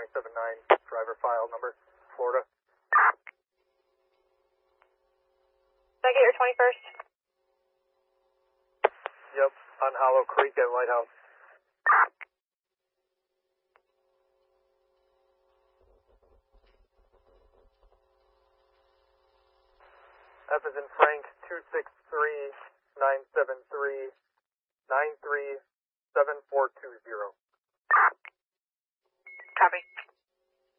979, driver file number, Florida. Did I get your 21st? Yep, on Hollow Creek at Lighthouse. F is in Frank, 263-973-937-420. Copy.